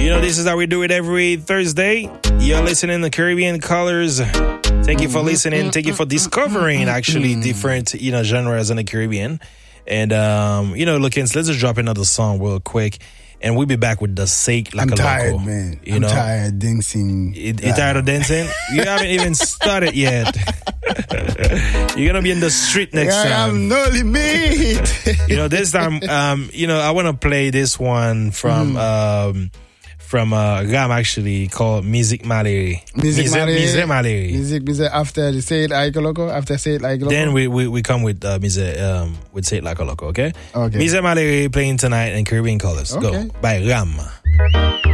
You know, this is how we do it every Thursday. You're listening to Caribbean Colors. Thank you for listening. Thank you for discovering actually different, genres in the Caribbean. And, let's just drop another song real quick. And we'll be back with the Sake Like I'm a tired, Loco. man. I'm tired dancing. You tired of dancing? You haven't even started yet. You're going to be in the street next time. I'm no limit. This time, I want to play this one from Ram, actually, called Music Malere. Music Malere. Music after the Say It Like a Loco. After Say It Like a Loco. Then we come with Say It Like a Loco, okay? Okay. Music Malere playing tonight in Caribbean Colors. Okay. Go. By Ram.